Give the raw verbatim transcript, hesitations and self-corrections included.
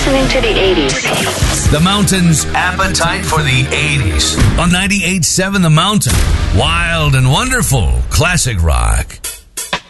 listening to the eighties. The Mountain's Appetite for the eighties on ninety-eight point seven The Mountain. Wild and wonderful classic rock.